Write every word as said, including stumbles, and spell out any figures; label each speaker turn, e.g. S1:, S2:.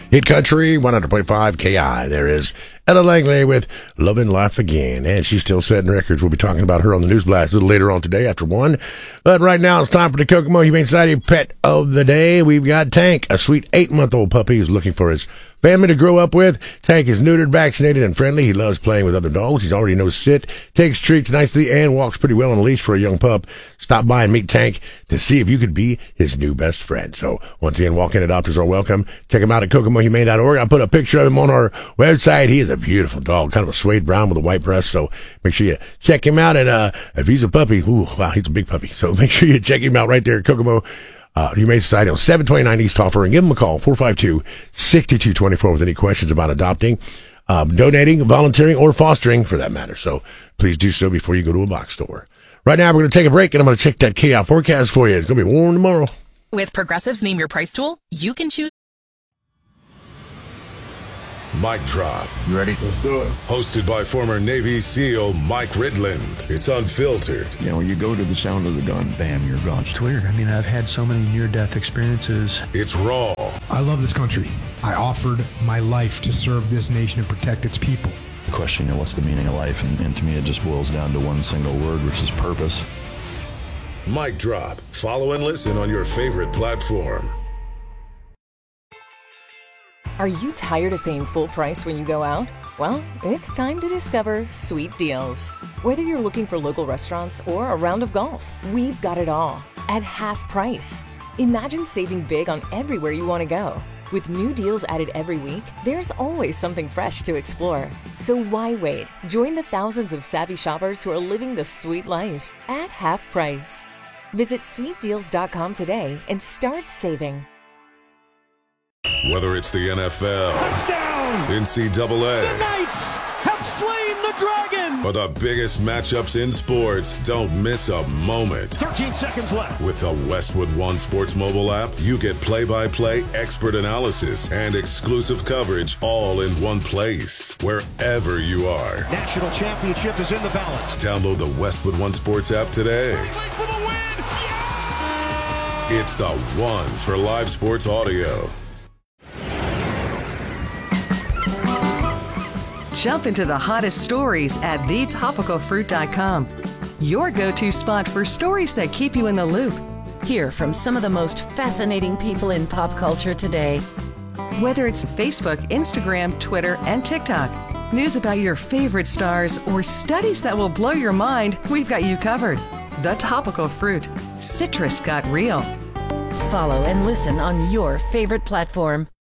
S1: Hit Country, one hundred point five K I. There is Ella Langley with Lovin' Life Again. And she's still setting records. We'll be talking about her on the News Blast a little later on today after one. But right now it's time for the Kokomo Humane Society Pet of the Day. We've got Tank, a sweet eight-month-old puppy who's looking for his family to grow up with. Tank is neutered, vaccinated, and friendly. He loves playing with other dogs. He's already knows sit, takes treats nicely, and walks pretty well on a leash for a young pup. Stop by and meet Tank to see if you could be his new best friend. So once again, walk-in adopters are welcome. Check him out at kokomo humane dot org. I put a picture of him on our website. He is a beautiful dog, kind of a suede brown with a white breast. So make sure you check him out. And uh, if he's a puppy, ooh, wow, he's a big puppy. So make sure you check him out right there at Kokomo Uh, Humane Society on seven twenty-nine East Hoffer, and give them a call, four five two, six two two four, with any questions about adopting, um, donating, volunteering, or fostering for that matter. So please do so before you go to a box store. Right now, we're going to take a break, and I'm going to check that K I forecast for you. It's going to be warm tomorrow.
S2: With Progressive's Name Your Price tool, you can choose.
S3: Mic Drop.
S4: You ready?
S3: Let's do it. Hosted by former Navy SEAL Mike Ridland. It's unfiltered.
S4: You know, you go to the sound of the gun, bam, you're gone.
S5: It's weird. I mean, I've had so many near-death experiences.
S3: It's raw.
S6: I love this country. I offered my life to serve this nation and protect its people.
S4: The question, you know, what's the meaning of life? And, and to me, it just boils down to one single word, which is purpose.
S3: Mic Drop. Follow and listen on your favorite platform.
S7: Are you tired of paying full price when you go out? Well, it's time to discover Sweet Deals. Whether you're looking for local restaurants or a round of golf, we've got it all at half price. Imagine saving big on everywhere you want to go. With new deals added every week, there's always something fresh to explore. So why wait? Join the thousands of savvy shoppers who are living the sweet life at half price. Visit sweet deals dot com today and start saving.
S3: Whether it's the N F L,
S8: touchdown,
S3: N C double A,
S8: the Knights have slain the dragon,
S3: or the biggest matchups in sports, don't miss a moment.
S8: thirteen seconds left.
S3: With the Westwood One Sports mobile app, you get play-by-play, expert analysis, and exclusive coverage all in one place, wherever you are.
S8: National championship is in the balance.
S3: Download the Westwood One Sports app today.
S8: For the win. Yeah!
S3: It's the one for live sports audio.
S9: Jump into the hottest stories at the topical fruit dot com. Your go-to spot for stories that keep you in the loop.
S10: Hear from some of the most fascinating people in pop culture today.
S9: Whether it's Facebook, Instagram, Twitter, and TikTok, news about your favorite stars, or studies that will blow your mind, we've got you covered. The Topical Fruit. Citrus got real.
S10: Follow and listen on your favorite platform.